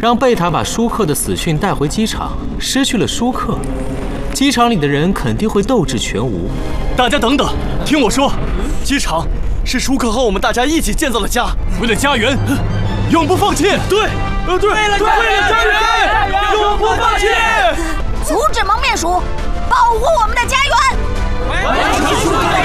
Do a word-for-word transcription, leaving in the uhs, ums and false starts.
让贝塔把舒克的死讯带回机场，失去了舒克，机场里的人肯定会斗志全无。 大家等等，听我说，机场是舒克和我们大家一起建造的家，为了家园，永不放弃。对，呃，对，为了家园，永不放弃。 阻止蒙面鼠，保护我们的家园。 完成舒克